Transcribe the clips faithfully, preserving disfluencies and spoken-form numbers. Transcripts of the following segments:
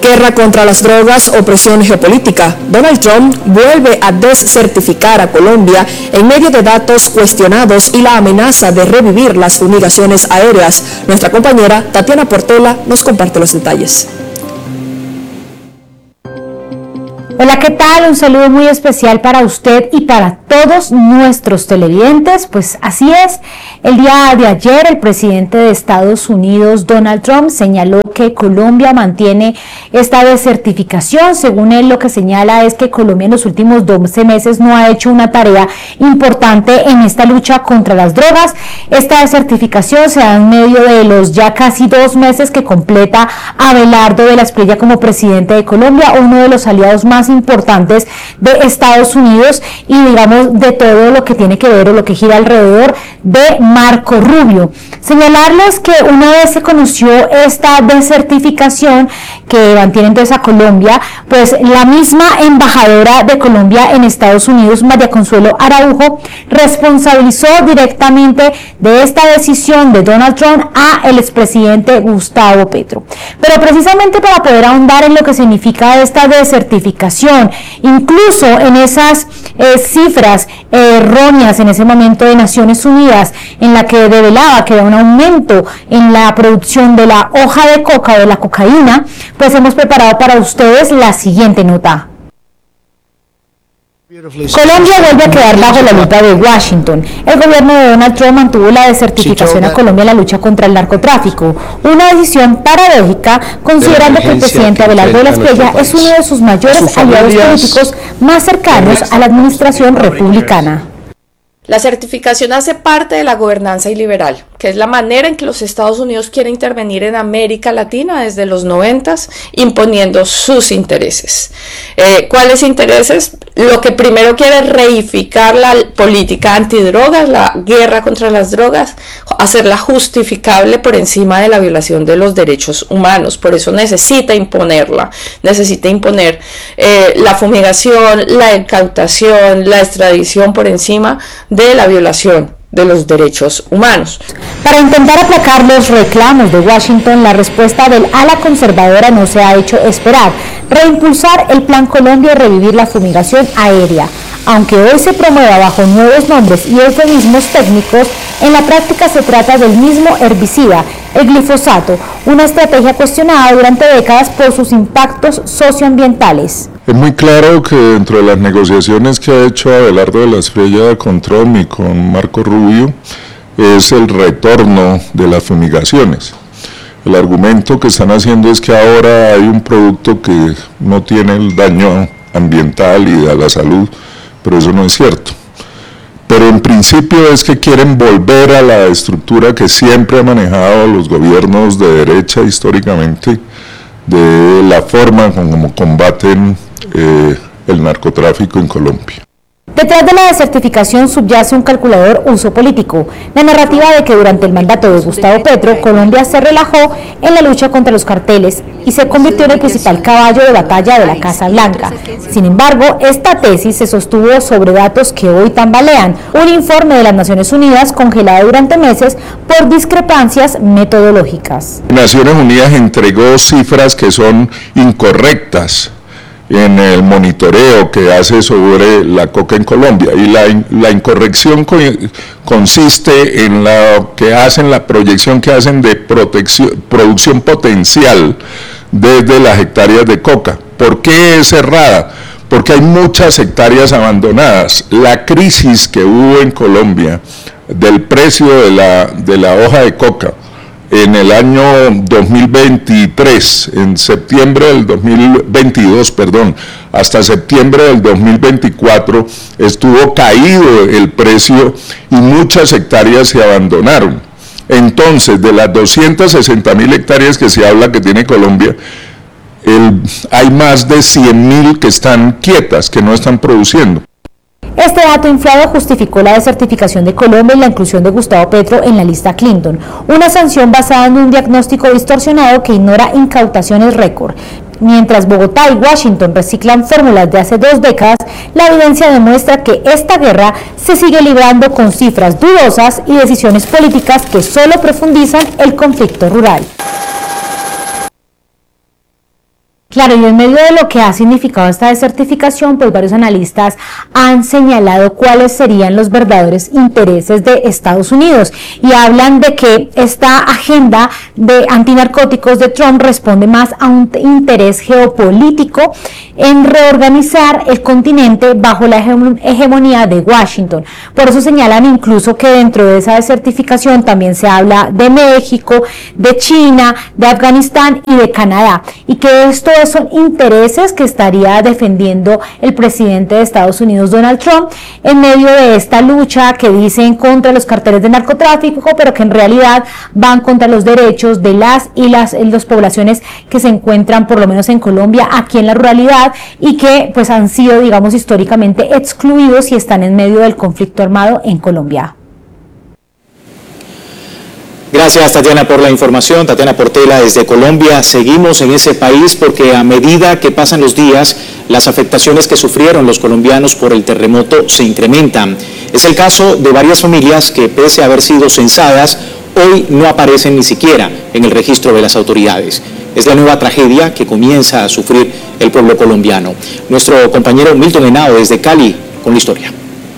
Guerra contra las drogas o presión geopolítica. Donald Trump vuelve a descertificar a Colombia en medio de datos cuestionados y la amenaza de revivir las fumigaciones aéreas. Nuestra compañera Tatiana Portela nos comparte los detalles. Hola, ¿qué tal? Un saludo muy especial para usted y para todos nuestros televidentes. Pues así es, el día de ayer el presidente de Estados Unidos, Donald Trump, señaló que Colombia mantiene esta desertificación. Según él, lo que señala es que Colombia en los últimos doce meses no ha hecho una tarea importante en esta lucha contra las drogas. Esta desertificación se da en medio de los ya casi dos meses que completa Abelardo de la Espriella como presidente de Colombia, uno de los aliados más importantes de Estados Unidos y digamos de todo lo que tiene que ver o lo que gira alrededor de Marco Rubio. Señalarles que una vez se conoció esta desertificación que mantiene entonces a Colombia, pues la misma embajadora de Colombia en Estados Unidos, María Consuelo Araujo, responsabilizó directamente de esta decisión de Donald Trump a el expresidente Gustavo Petro. Pero precisamente para poder ahondar en lo que significa esta desertificación, incluso en esas eh, cifras erróneas en ese momento de Naciones Unidas, en la que develaba que era un aumento en la producción de la hoja de coca o de la cocaína, pues hemos preparado para ustedes la siguiente nota. Colombia vuelve a quedar bajo la lupa de Washington. El gobierno de Donald Trump mantuvo la desertificación a Colombia en la lucha contra el narcotráfico, una decisión paradójica considerando que el presidente Abelardo de la Espriella es uno de sus mayores aliados políticos más cercanos a la administración republicana. La certificación hace parte de la gobernanza iliberal, que es la manera en que los Estados Unidos quieren intervenir en América Latina desde los noventas, imponiendo sus intereses. Eh, ¿Cuáles intereses? Lo que primero quiere es reificar la política antidrogas, la guerra contra las drogas, hacerla justificable por encima de la violación de los derechos humanos. Por eso necesita imponerla, necesita imponer eh, la fumigación, la incautación, la extradición por encima de la violación de los derechos humanos. Para intentar aplacar los reclamos de Washington, la respuesta del ala conservadora no se ha hecho esperar: reimpulsar el Plan Colombia y revivir la fumigación aérea. Aunque hoy se promueva bajo nuevos nombres y eufemismos técnicos, en la práctica se trata del mismo herbicida, el glifosato, una estrategia cuestionada durante décadas por sus impactos socioambientales. Es muy claro que dentro de las negociaciones que ha hecho Abelardo de la Espriella con Trump y con Marco Rubio es el retorno de las fumigaciones. El argumento que están haciendo es que ahora hay un producto que no tiene el daño ambiental y a la salud, pero eso no es cierto. Pero en principio es que quieren volver a la estructura que siempre han manejado los gobiernos de derecha históricamente, de la forma como combaten eh, el narcotráfico en Colombia. Detrás de la desertificación subyace un calculador uso político, la narrativa de que durante el mandato de Gustavo Petro, Colombia se relajó en la lucha contra los carteles y se convirtió en el principal caballo de batalla de la Casa Blanca. Sin embargo, esta tesis se sostuvo sobre datos que hoy tambalean. Un informe de las Naciones Unidas congelado durante meses por discrepancias metodológicas. Naciones Unidas entregó cifras que son incorrectas en el monitoreo que hace sobre la coca en Colombia, y la, la incorrección co consiste en la que hacen, la proyección que hacen de protección, producción potencial desde las hectáreas de coca. ¿Por qué es errada? Porque hay muchas hectáreas abandonadas. La crisis que hubo en Colombia del precio de la, de la hoja de coca en el año dos mil veintitrés, en septiembre del dos mil veintidós, perdón, hasta septiembre del dos mil veinticuatro, estuvo caído el precio y muchas hectáreas se abandonaron. Entonces, de las doscientas sesenta mil hectáreas que se habla que tiene Colombia, el, hay más de cien mil que están quietas, que no están produciendo. Este dato inflado justificó la desertificación de Colombia y la inclusión de Gustavo Petro en la lista Clinton, una sanción basada en un diagnóstico distorsionado que ignora incautaciones récord. Mientras Bogotá y Washington reciclan fórmulas de hace dos décadas, la evidencia demuestra que esta guerra se sigue librando con cifras dudosas y decisiones políticas que solo profundizan el conflicto rural. Claro, y en medio de lo que ha significado esta desertificación, pues varios analistas han señalado cuáles serían los verdaderos intereses de Estados Unidos y hablan de que esta agenda de antinarcóticos de Trump responde más a un interés geopolítico en reorganizar el continente bajo la hegemonía de Washington. Por eso señalan incluso que dentro de esa desertificación también se habla de México, de China, de Afganistán y de Canadá, y que esto son intereses que estaría defendiendo el presidente de Estados Unidos, Donald Trump, en medio de esta lucha que dicen contra los carteles de narcotráfico, pero que en realidad van contra los derechos de las y las, las poblaciones que se encuentran, por lo menos en Colombia, aquí en la ruralidad, y que pues han sido, digamos, históricamente excluidos y están en medio del conflicto armado en Colombia. Gracias, Tatiana, por la información. Tatiana Portela desde Colombia. Seguimos en ese país porque a medida que pasan los días, las afectaciones que sufrieron los colombianos por el terremoto se incrementan. Es el caso de varias familias que, pese a haber sido censadas, hoy no aparecen ni siquiera en el registro de las autoridades. Es la nueva tragedia que comienza a sufrir el pueblo colombiano. Nuestro compañero Milton Henao desde Cali con la historia.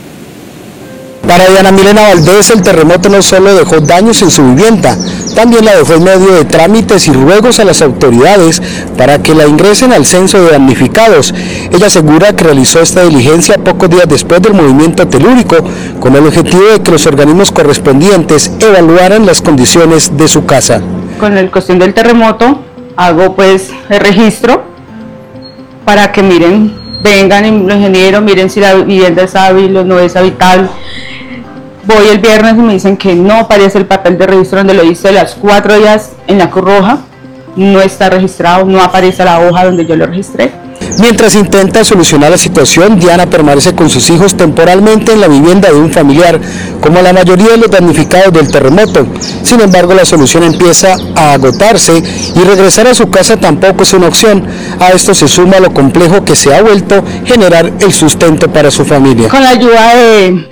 Para Diana Milena Valdés, el terremoto no solo dejó daños en su vivienda, también la dejó en medio de trámites y ruegos a las autoridades para que la ingresen al censo de damnificados. Ella asegura que realizó esta diligencia pocos días después del movimiento telúrico, con el objetivo de que los organismos correspondientes evaluaran las condiciones de su casa. Con la cuestión del terremoto, hago pues el registro para que miren, vengan los ingenieros, miren si la vivienda es hábil o no es habitable. Voy el viernes y me dicen que no aparece el papel de registro donde lo hice las cuatro días en la Cruz Roja, no está registrado, no aparece la hoja donde yo lo registré. Mientras intenta solucionar la situación, Diana permanece con sus hijos temporalmente en la vivienda de un familiar, como la mayoría de los damnificados del terremoto. Sin embargo, la solución empieza a agotarse y regresar a su casa tampoco es una opción. A esto se suma lo complejo que se ha vuelto generar el sustento para su familia. Con la ayuda de,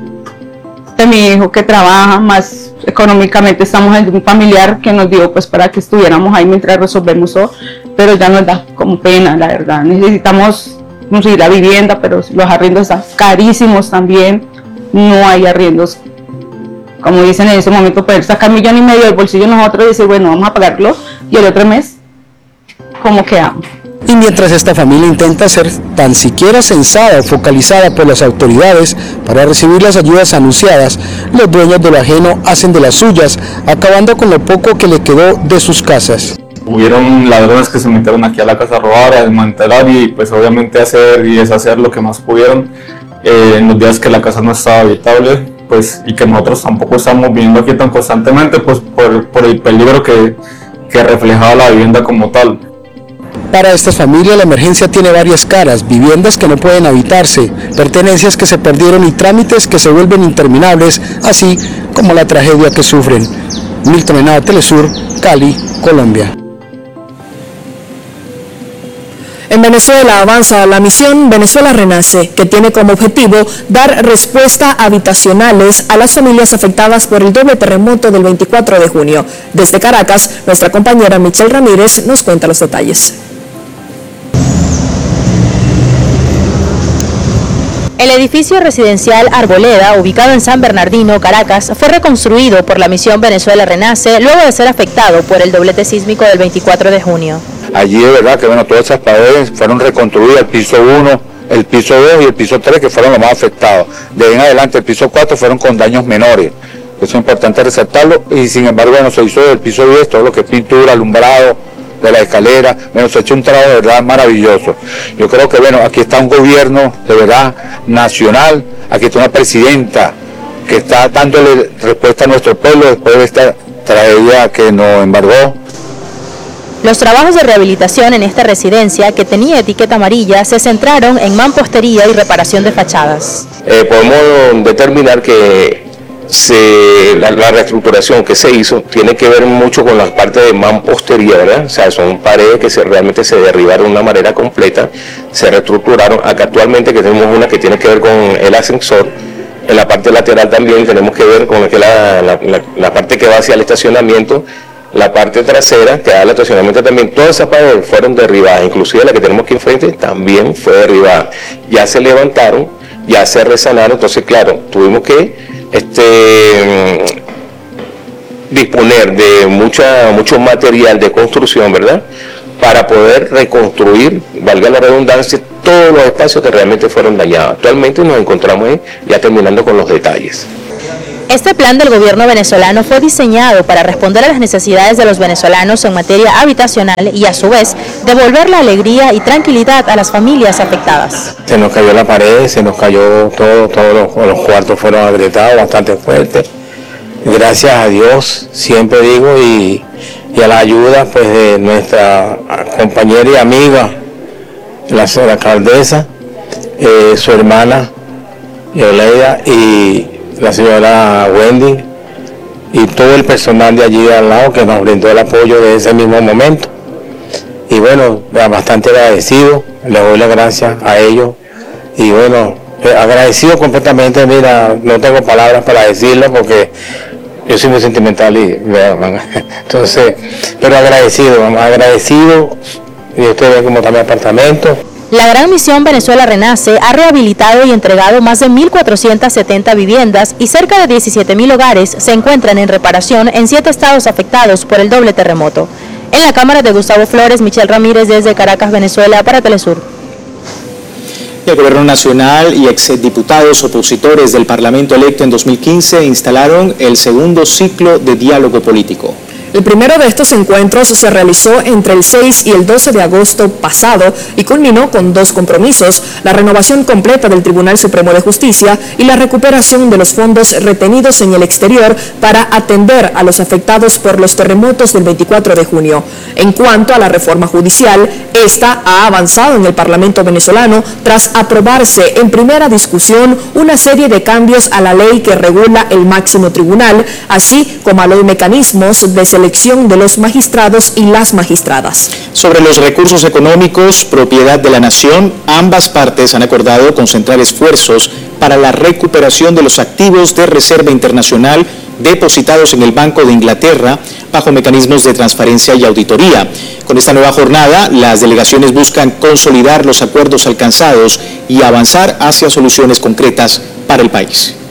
de mi hijo que trabaja más económicamente, estamos en un familiar que nos dio pues para que estuviéramos ahí mientras resolvemos todo, pero ya nos da como pena, la verdad. Necesitamos conseguir la vivienda, pero los arriendos están carísimos también, no hay arriendos. Como dicen en ese momento, poder sacar un millón y medio del bolsillo nosotros y decir, bueno, vamos a pagarlo, y el otro mes, ¿cómo quedamos? Y mientras esta familia intenta ser tan siquiera censada o focalizada por las autoridades para recibir las ayudas anunciadas, los dueños de lo ajeno hacen de las suyas, acabando con lo poco que le quedó de sus casas. Hubieron ladrones que se metieron aquí a la casa a robar, a desmantelar y pues obviamente hacer y deshacer lo que más pudieron eh, en los días que la casa no estaba habitable, pues, y que nosotros tampoco estamos viviendo aquí tan constantemente, pues por, por el peligro que, que reflejaba la vivienda como tal. Para estas familias la emergencia tiene varias caras: viviendas que no pueden habitarse, pertenencias que se perdieron y trámites que se vuelven interminables, así como la tragedia que sufren. Milton Henao, Telesur, Cali, Colombia. En Venezuela avanza la misión Venezuela Renace, que tiene como objetivo dar respuesta habitacionales a las familias afectadas por el doble terremoto del veinticuatro de junio. Desde Caracas, nuestra compañera Michelle Ramírez nos cuenta los detalles. El edificio residencial Arboleda, ubicado en San Bernardino, Caracas, fue reconstruido por la misión Venezuela Renace luego de ser afectado por el doblete sísmico del veinticuatro de junio. Allí es verdad que bueno, todas esas paredes fueron reconstruidas, el piso uno, el piso dos y el piso tres, que fueron los más afectados. De ahí en adelante el piso cuatro fueron con daños menores. Eso es importante resaltarlo, y sin embargo bueno, se hizo del piso diez todo lo que es pintura, alumbrado de la escalera, bueno, se ha hecho un trabajo de verdad maravilloso. Yo creo que bueno, aquí está un gobierno de verdad nacional, aquí está una presidenta que está dándole respuesta a nuestro pueblo después de esta tragedia que nos embargó. Los trabajos de rehabilitación en esta residencia, que tenía etiqueta amarilla, se centraron en mampostería y reparación de fachadas. Eh, podemos determinar que se, la, la reestructuración que se hizo tiene que ver mucho con la parte de mampostería, ¿verdad? O sea, son paredes que se, realmente se derribaron de una manera completa, se reestructuraron. Acá actualmente que tenemos una que tiene que ver con el ascensor. En la parte lateral también tenemos que ver con la, la, la, la parte que va hacia el estacionamiento, la parte trasera, que da el estacionamiento también, todas esas paredes fueron derribadas, inclusive la que tenemos aquí enfrente también fue derribada. Ya se levantaron, ya se resanaron, entonces claro, tuvimos que este, disponer de mucha, mucho material de construcción, ¿verdad?, para poder reconstruir, valga la redundancia, todos los espacios que realmente fueron dañados. Actualmente nos encontramos ahí, ya terminando con los detalles. Este plan del gobierno venezolano fue diseñado para responder a las necesidades de los venezolanos en materia habitacional y a su vez devolver la alegría y tranquilidad a las familias afectadas. Se nos cayó la pared, se nos cayó todo, todos los, los cuartos fueron agrietados bastante fuerte. Gracias a Dios, siempre digo, y, y a la ayuda pues de nuestra compañera y amiga, la señora alcaldesa, eh, su hermana Yoleida y la señora Wendy y todo el personal de allí al lado que nos brindó el apoyo de ese mismo momento. Y bueno, bastante agradecido, les doy las gracias a ellos y bueno, agradecido completamente, mira, no tengo palabras para decirlo porque yo soy muy sentimental y entonces, pero agradecido, agradecido, y ustedes ven cómo está mi apartamento. La Gran Misión Venezuela Renace ha rehabilitado y entregado más de mil cuatrocientas setenta viviendas y cerca de diecisiete mil hogares se encuentran en reparación en siete estados afectados por el doble terremoto. En la cámara de Gustavo Flores, Michelle Ramírez desde Caracas, Venezuela, para Telesur. El Gobierno Nacional y exdiputados opositores del Parlamento electo en dos mil quince instalaron el segundo ciclo de diálogo político. El primero de estos encuentros se realizó entre el seis y el doce de agosto pasado y culminó con dos compromisos: la renovación completa del Tribunal Supremo de Justicia y la recuperación de los fondos retenidos en el exterior para atender a los afectados por los terremotos del veinticuatro de junio. En cuanto a la reforma judicial, esta ha avanzado en el Parlamento venezolano tras aprobarse en primera discusión una serie de cambios a la ley que regula el máximo tribunal, así como a los mecanismos de selección de los magistrados y las magistradas. Sobre los recursos económicos, propiedad de la nación, ambas partes han acordado concentrar esfuerzos para la recuperación de los activos de reserva internacional depositados en el Banco de Inglaterra bajo mecanismos de transparencia y auditoría. Con esta nueva jornada, las delegaciones buscan consolidar los acuerdos alcanzados y avanzar hacia soluciones concretas para el país.